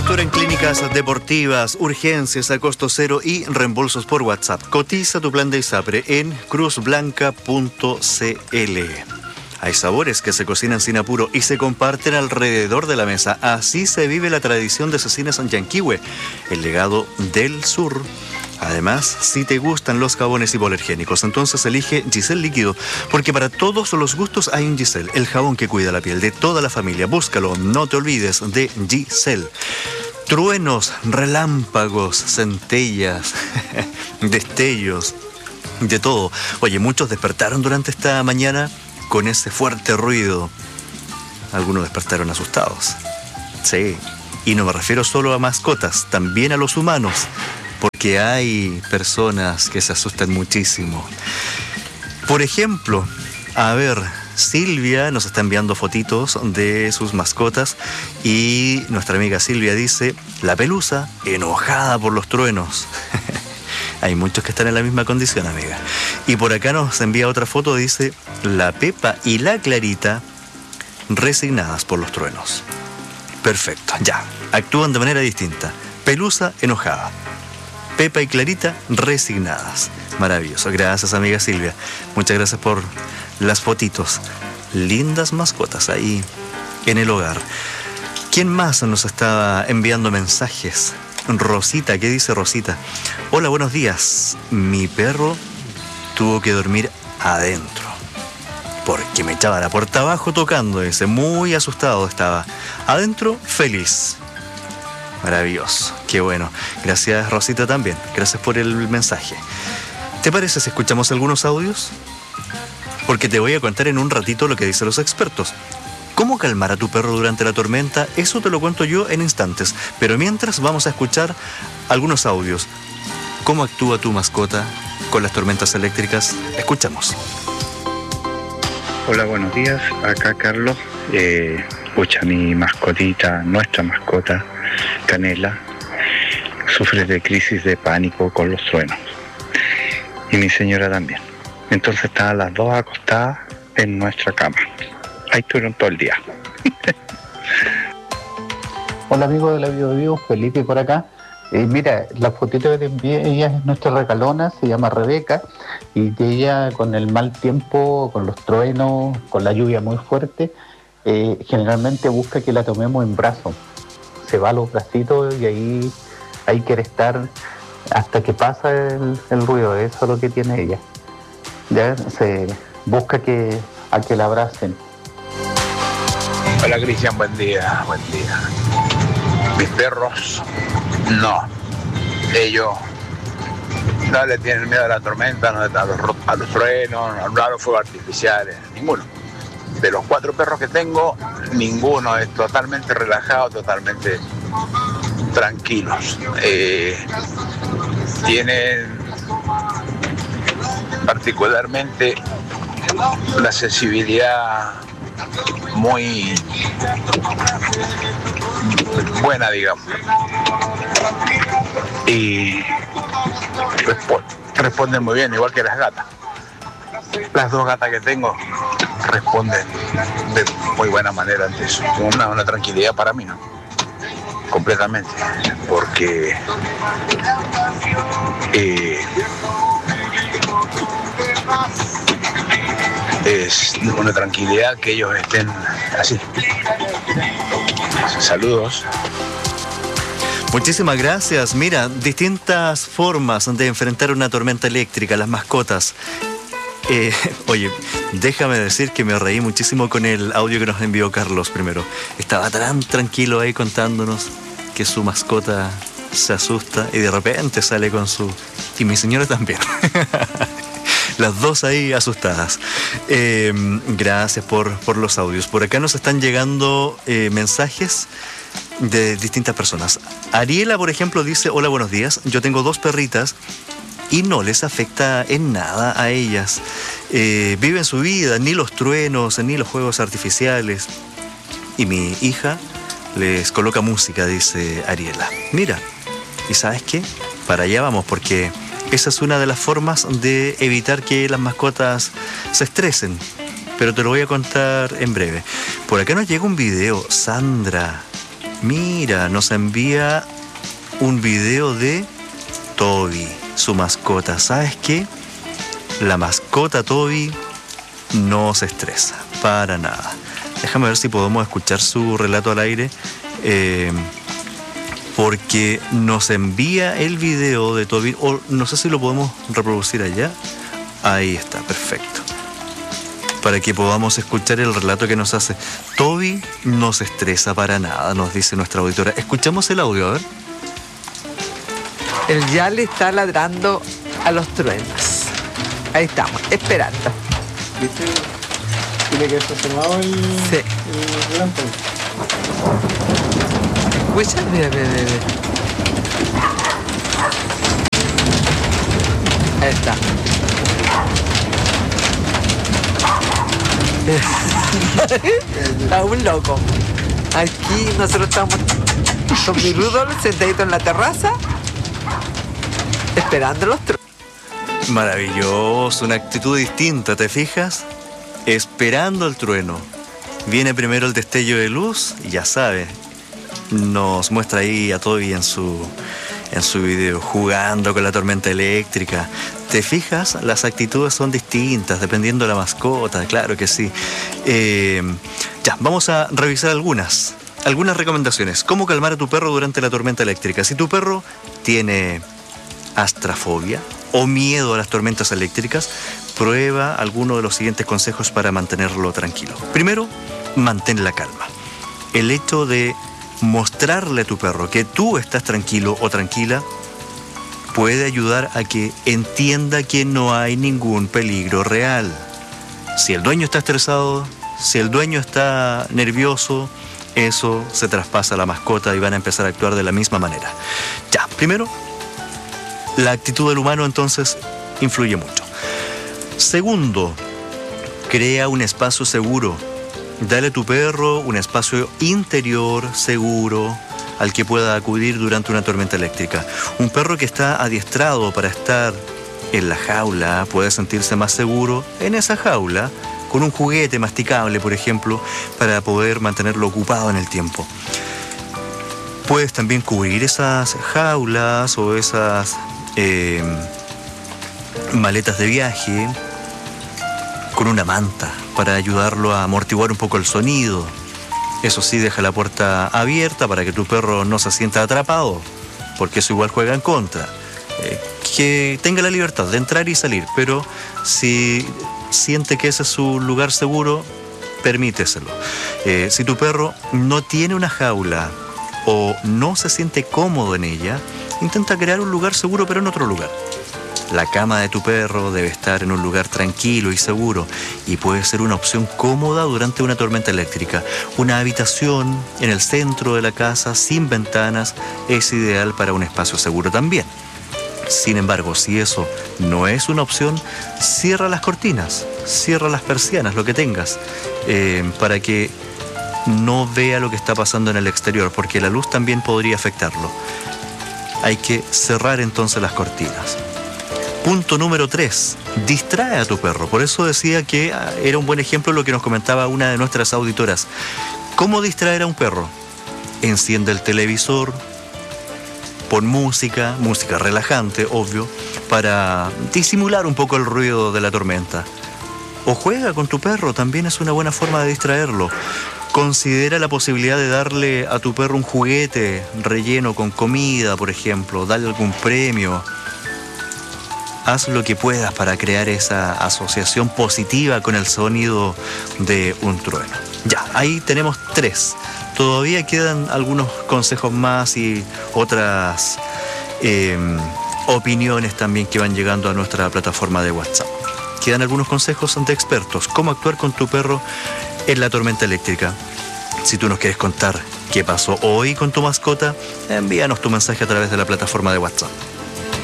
Cobertura en clínicas deportivas, urgencias a costo cero y reembolsos por WhatsApp. Cotiza tu plan de ISAPRE en cruzblanca.cl. Hay sabores que se cocinan sin apuro y se comparten alrededor de la mesa. Así se vive la tradición de Cecinas Yanquihue, el legado del sur. Además, si te gustan los jabones hipoalergénicos, entonces elige Giselle Líquido, porque para todos los gustos hay un Giselle, el jabón que cuida la piel de toda la familia. Búscalo, no te olvides de Giselle. Truenos, relámpagos, centellas, destellos, de todo. Oye, muchos despertaron durante esta mañana con ese fuerte ruido. Algunos despertaron asustados. Sí, y no me refiero solo a mascotas, también a los humanos, porque hay personas que se asustan muchísimo. Por ejemplo, a ver, Silvia nos está enviando fotitos de sus mascotas y nuestra amiga Silvia dice, la pelusa enojada por los truenos. Hay muchos que están en la misma condición, amiga. Y por acá nos envía otra foto, dice, la Pepa y la Clarita resignadas por los truenos. Perfecto, ya, actúan de manera distinta. Pelusa enojada. Pepa y Clarita resignadas. Maravilloso. Gracias, amiga Silvia. Muchas gracias por las fotitos. Lindas mascotas ahí en el hogar. ¿Quién más nos está enviando mensajes? Rosita, ¿qué dice Rosita? Hola, buenos días. Mi perro tuvo que dormir adentro porque me echaba la puerta abajo tocando, dice. Muy asustado estaba. Adentro, feliz. Maravilloso, qué bueno. Gracias, Rosita, también. Gracias por el mensaje. ¿Te parece si escuchamos algunos audios? Porque te voy a contar en un ratito lo que dicen los expertos. ¿Cómo calmar a tu perro durante la tormenta? Eso te lo cuento yo en instantes. Pero mientras vamos a escuchar algunos audios. ¿Cómo actúa tu mascota con las tormentas eléctricas? Escuchamos. Hola, buenos días. Acá Carlos. Mi mascotita, nuestra mascota, Canela, sufre de crisis de pánico con los truenos. Y mi señora también. Entonces estaban las dos acostadas en nuestra cama. Ahí estuvieron todo el día. Hola, amigos de la Bio, Felipe por acá. Mira, la fotito que te envié, ella es nuestra recalona, se llama Rebeca, y ella con el mal tiempo, con los truenos, con la lluvia muy fuerte, generalmente busca que la tomemos en brazos. Se va a los bracitos y ahí quiere estar hasta que pasa el ruido. Eso es lo que tiene ella. Ya se busca a que la abracen. Hola, Cristian, buen día. Mis perros, no. Ellos no le tienen miedo a la tormenta, no a los truenos, no a los fuegos artificiales, ninguno. De los 4 perros que tengo, ninguno es totalmente relajado, totalmente tranquilos. Tienen particularmente una sensibilidad muy buena, digamos, y responden muy bien, igual que las gatas. Las 2 gatas que tengo responden de muy buena manera ante eso. Una tranquilidad para mí, ¿no? Completamente, porque es una tranquilidad que ellos estén así. Saludos. Muchísimas gracias. Mira, distintas formas de enfrentar una tormenta eléctrica, las mascotas. Oye, déjame decir que me reí muchísimo con el audio que nos envió Carlos primero. Estaba tan tranquilo ahí contándonos que su mascota se asusta y de repente sale con su... Y mi señora también. Las dos ahí asustadas. Gracias por los audios. Por acá nos están llegando mensajes de distintas personas. Ariela, por ejemplo, dice: hola, buenos días. Yo tengo 2 perritas y no les afecta en nada a ellas. Viven su vida, ni los truenos, ni los juegos artificiales. Y mi hija les coloca música, dice Ariela. Mira, ¿y sabes qué? Para allá vamos, porque esa es una de las formas de evitar que las mascotas se estresen. Pero te lo voy a contar en breve. Por acá nos llega un video. Sandra Mira, nos envía un video de Toby, su mascota. ¿Sabes qué? La mascota Toby no se estresa, para nada. Déjame ver si podemos escuchar su relato al aire, porque nos envía el video de Toby, o no sé si lo podemos reproducir allá. Ahí está, perfecto. Para que podamos escuchar el relato que nos hace. Toby no se estresa para nada, nos dice nuestra auditora. Escuchamos el audio, a ver. Él ya le está ladrando a los truenos. Ahí estamos, esperando. ¿Viste? Tiene que estar cerrado el relámpago. Escucha, mira. Ahí está. Está un loco. Aquí nosotros estamos con mi Rudolf sentadito en la terraza esperando los truenos. Maravilloso, una actitud distinta, ¿te fijas? Esperando el trueno. Viene primero el destello de luz y ya sabes, nos muestra ahí a Toby en su video, jugando con la tormenta eléctrica. ¿Te fijas? Las actitudes son distintas, dependiendo de la mascota, claro que sí. Ya, vamos a revisar algunas recomendaciones. ¿Cómo calmar a tu perro durante la tormenta eléctrica? Si tu perro tiene astrafobia o miedo a las tormentas eléctricas, prueba alguno de los siguientes consejos para mantenerlo tranquilo. Primero, mantén la calma. El hecho de mostrarle a tu perro que tú estás tranquilo o tranquila puede ayudar a que entienda que no hay ningún peligro real. Si el dueño está estresado, si el dueño está nervioso, eso se traspasa a la mascota y van a empezar a actuar de la misma manera. Ya, primero, la actitud del humano entonces influye mucho. Segundo, crea un espacio seguro. Dale a tu perro un espacio interior seguro al que pueda acudir durante una tormenta eléctrica. Un perro que está adiestrado para estar en la jaula puede sentirse más seguro en esa jaula con un juguete masticable, por ejemplo, para poder mantenerlo ocupado en el tiempo. Puedes también cubrir esas jaulas o esas maletas de viaje con una manta para ayudarlo a amortiguar un poco el sonido. Eso sí, deja la puerta abierta para que tu perro no se sienta atrapado, porque eso igual juega en contra. Que tenga la libertad de entrar y salir, pero si siente que ese es su lugar seguro, permíteselo. Si tu perro no tiene una jaula o no se siente cómodo en ella, intenta crear un lugar seguro, pero en otro lugar. La cama de tu perro debe estar en un lugar tranquilo y seguro y puede ser una opción cómoda durante una tormenta eléctrica. Una habitación en el centro de la casa sin ventanas es ideal para un espacio seguro también. Sin embargo, si eso no es una opción, cierra las cortinas, cierra las persianas, lo que tengas, para que no vea lo que está pasando en el exterior, porque la luz también podría afectarlo. Hay que cerrar entonces las cortinas. Punto número 3, distrae a tu perro. Por eso decía que era un buen ejemplo lo que nos comentaba una de nuestras auditoras. ¿Cómo distraer a un perro? Enciende el televisor, pon música relajante, obvio, para disimular un poco el ruido de la tormenta. O juega con tu perro, también es una buena forma de distraerlo. Considera la posibilidad de darle a tu perro un juguete relleno con comida, por ejemplo, dale algún premio. Haz lo que puedas para crear esa asociación positiva con el sonido de un trueno. Ya, ahí tenemos 3. Todavía quedan algunos consejos más y otras opiniones también que van llegando a nuestra plataforma de WhatsApp. Quedan algunos consejos de expertos. ¿Cómo actuar con tu perro en la tormenta eléctrica? Si tú nos quieres contar qué pasó hoy con tu mascota, envíanos tu mensaje a través de la plataforma de WhatsApp.